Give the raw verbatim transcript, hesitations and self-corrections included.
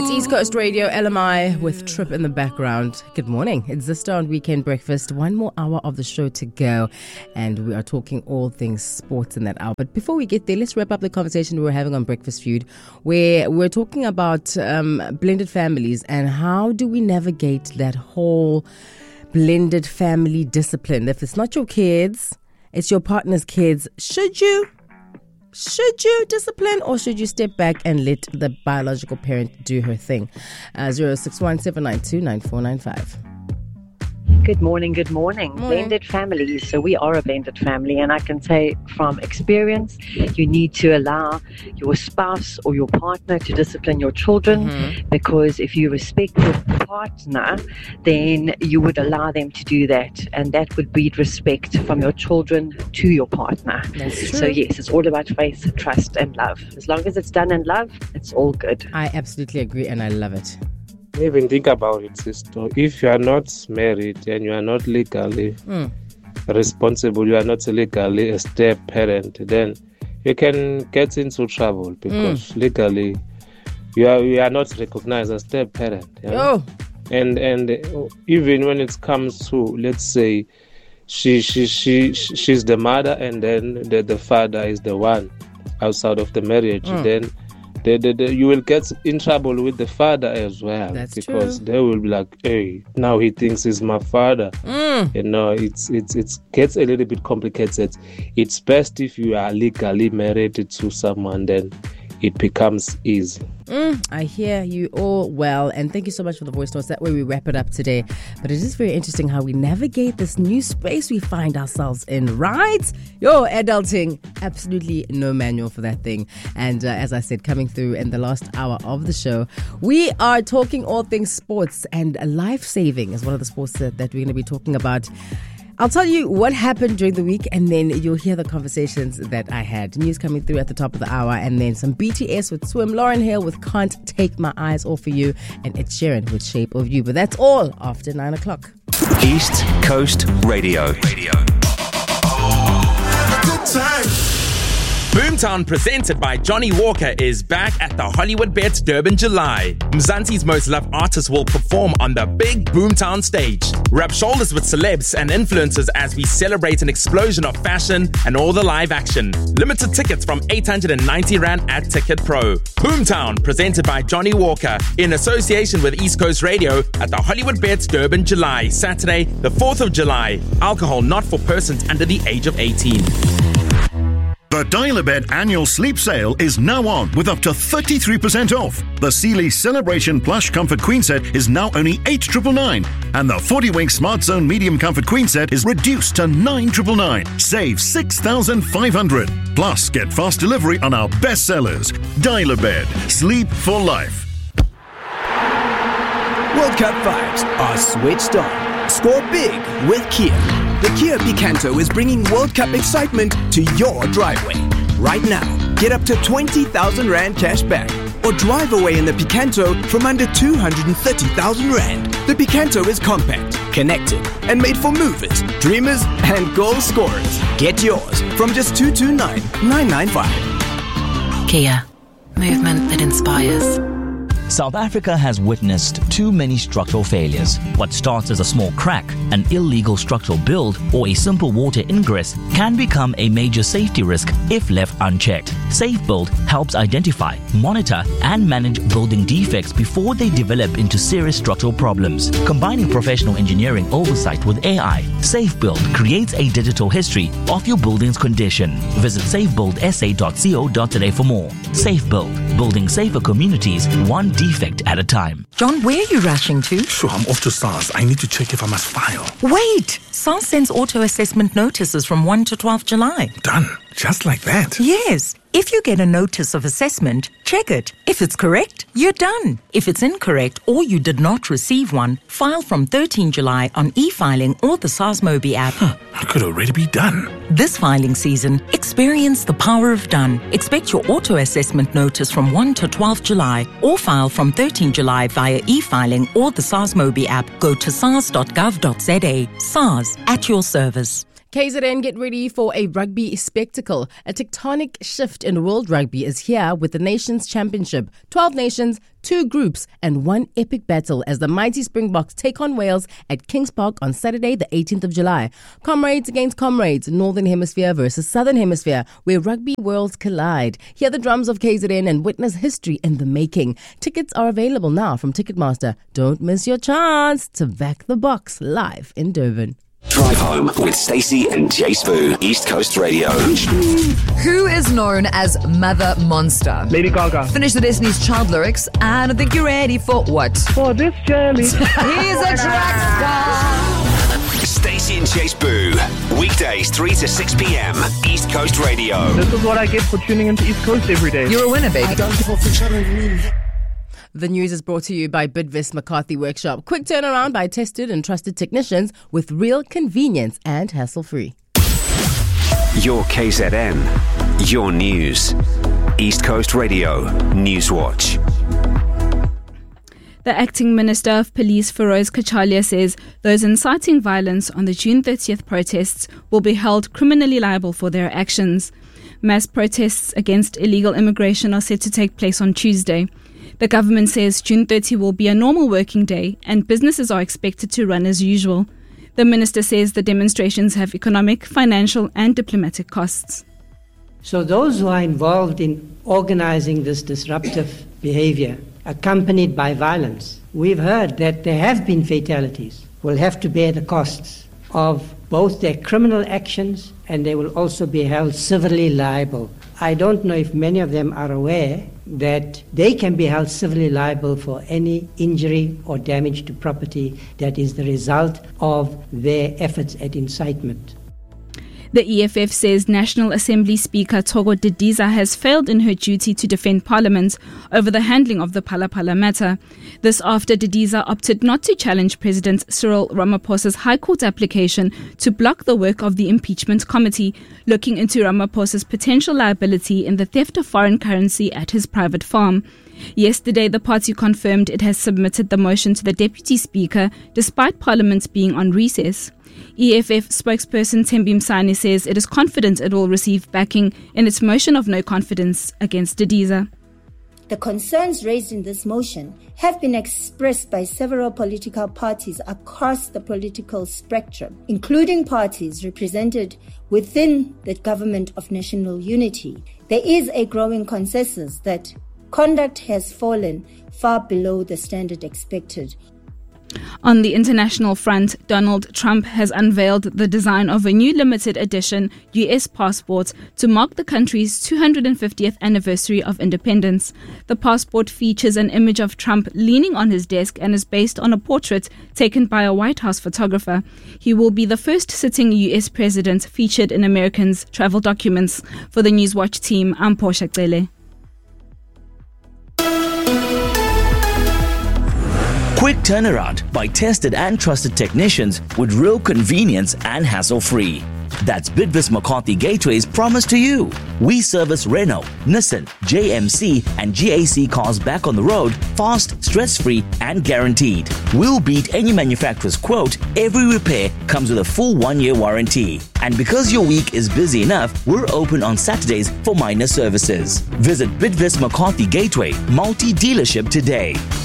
It's East Coast Radio, L M I, with Trip in the background. Good morning. It's Zista on Weekend Breakfast. One more hour of the show to go, and we are talking all things sports in that hour. But before we get there, let's wrap up the conversation we were having on Breakfast Feud, where we're talking about um, blended families and how do we navigate that whole blended family discipline. If it's not your kids, it's your partner's kids. Should you? Should you discipline, or should you step back and let the biological parent do her thing? Uh, zero six one seven nine two nine four nine five. Good morning, good morning. morning. Blended families. So we are a blended family, and I can say from experience, you need to allow your spouse or your partner to discipline your children, mm-hmm. because if you respect your partner, then you would allow them to do that, and that would breed respect from your children to your partner. That's true. So yes, it's all about faith, trust, and love. As long as it's done in love, it's all good. I absolutely agree, and I love it. Even think about it, sister. If you are not married and you are not legally mm. responsible, you are not legally a step parent, then you can get into trouble because mm. legally you are you are not recognized as step parent. You know? Oh. And and even when it comes to, let's say, she she she she's the mother and then the, the father is the one outside of the marriage, mm. then. The, the, the, you will get in trouble with the father as well. That's because true. They will be like, hey, now he thinks he's my father. Mm. You know, it's it's it gets a little bit complicated. It's best if you are legally married to someone, then it becomes easy. Mm, I hear you all well, and thank you so much for the voice notes. That way we wrap it up today. But it is very interesting how we navigate this new space we find ourselves in, right? Yo, adulting, absolutely no manual for that thing. And uh, as I said, coming through in the last hour of the show, we are talking all things sports, and life-saving is one of the sports that, that we're going to be talking about. I'll tell you what happened during the week, and then you'll hear the conversations that I had. News coming through at the top of the hour, and then some B T S with Swim, Lauryn Hill with Can't Take My Eyes Off of You, and Ed Sheeran with Shape of You. But that's all after nine o'clock. East Coast Radio. Radio. Good time. Boomtown, presented by Johnny Walker, is back at the Hollywood Bets Durban July. Mzansi's most loved artists will perform on the big Boomtown stage. Rub shoulders with celebs and influencers as we celebrate an explosion of fashion and all the live action. Limited tickets from eight hundred ninety rand at Ticket Pro. Boomtown, presented by Johnny Walker, in association with East Coast Radio at the Hollywood Bets Durban July, Saturday, the fourth of July. Alcohol not for persons under the age of eighteen. The Dial-A-Bed annual sleep sale is now on with up to thirty-three percent off. The Sealy Celebration Plush Comfort Queen Set is now only eight thousand nine hundred ninety-nine, and the forty Wink Smart Zone Medium Comfort Queen Set is reduced to nine thousand nine hundred ninety-nine. Save six thousand five hundred dollars. Plus, get fast delivery on our best sellers. Dial-A-Bed. Sleep for life. World Cup vibes are switched on. Score big with Kia. The Kia Picanto is bringing World Cup excitement to your driveway. Right now, get up to twenty thousand rand cash back or drive away in the Picanto from under two hundred thirty thousand rand. The Picanto is compact, connected, and made for movers, dreamers, and goal scorers. Get yours from just two hundred twenty-nine thousand nine hundred ninety-five. Kia. Movement that inspires. South Africa has witnessed too many structural failures. What starts as a small crack, an illegal structural build, or a simple water ingress can become a major safety risk if left unchecked. SafeBuild helps identify, monitor, and manage building defects before they develop into serious structural problems. Combining professional engineering oversight with A I, SafeBuild creates a digital history of your building's condition. Visit safe build s a dot co dot za for more. SafeBuild, building safer communities, one defect at a time. John, where are you rushing to? Sure, I'm off to SARS. I need to check if I must file. Wait! SARS sends auto-assessment notices from first to twelfth July. Done. Just like that? Yes. If you get a notice of assessment, check it. If it's correct, you're done. If it's incorrect or you did not receive one, file from thirteenth July on e-filing or the SARS Mobi app. Huh, I could already be done. This filing season, experience the power of done. Expect your auto-assessment notice from first to twelfth July or file from thirteenth July via e-filing or the SARS Mobi app. Go to sars dot gov dot za. SARS, at your service. K Z N, get ready for a rugby spectacle. A tectonic shift in world rugby is here with the Nations Championship. twelve nations, two groups, and one epic battle as the mighty Springboks take on Wales at Kings Park on Saturday, the eighteenth of July. Comrades against comrades, Northern Hemisphere versus Southern Hemisphere, where rugby worlds collide. Hear the drums of K Z N and witness history in the making. Tickets are available now from Ticketmaster. Don't miss your chance to back the box live in Durban. Drive home with Stacey and Jay Spoo, East Coast Radio. Who is known as Mother Monster? Lady Gaga. Finish the Destiny's Child lyrics, and I think you're ready for what? For this journey. He's a track star. Stacey and Jay Spoo, weekdays three to six p.m. East Coast Radio. This is what I get for tuning into East Coast every day. You're a winner, baby. I don't give up for channeling me. The news is brought to you by Bidvis McCarthy Workshop. Quick turnaround by tested and trusted technicians with real convenience and hassle-free. Your K Z N, your news. East Coast Radio, Newswatch. The acting Minister of Police, Feroz Kachalia, says those inciting violence on the June thirtieth protests will be held criminally liable for their actions. Mass protests against illegal immigration are set to take place on Tuesday. The government says June thirtieth will be a normal working day and businesses are expected to run as usual. The minister says the demonstrations have economic, financial and diplomatic costs. So those who are involved in organizing this disruptive behavior, accompanied by violence, we've heard that there have been fatalities, will have to bear the costs of both their criminal actions, and they will also be held civilly liable. I don't know if many of them are aware that they can be held civilly liable for any injury or damage to property that is the result of their efforts at incitement. The E F F says National Assembly Speaker Thoko Didiza has failed in her duty to defend Parliament over the handling of the Phala Phala matter. This after Didiza opted not to challenge President Cyril Ramaphosa's High Court application to block the work of the impeachment committee, looking into Ramaphosa's potential liability in the theft of foreign currency at his private farm. Yesterday, the party confirmed it has submitted the motion to the Deputy Speaker despite Parliament being on recess. E F F spokesperson Thembi Msani says it is confident it will receive backing in its motion of no confidence against Didiza. The concerns raised in this motion have been expressed by several political parties across the political spectrum, including parties represented within the Government of National Unity. There is a growing consensus that conduct has fallen far below the standard expected. On the international front, Donald Trump has unveiled the design of a new limited edition U S passport to mark the country's two hundred fiftieth anniversary of independence. The passport features an image of Trump leaning on his desk and is based on a portrait taken by a White House photographer. He will be the first sitting U S president featured in Americans' travel documents. For the Newswatch team, I'm Portia Cele. Quick turnaround by tested and trusted technicians with real convenience and hassle-free. That's Bidvis McCarthy Gateway's promise to you. We service Renault, Nissan, J M C and G A C cars back on the road, fast, stress-free and guaranteed. We'll beat any manufacturer's quote. Every repair comes with a full one-year warranty. And because your week is busy enough, we're open on Saturdays for minor services. Visit Bidvis McCarthy Gateway multi-dealership today.